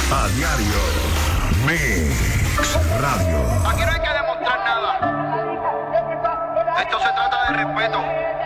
A diario. Mix Radio. Aquí no hay que demostrar nada. Esto se trata de respeto.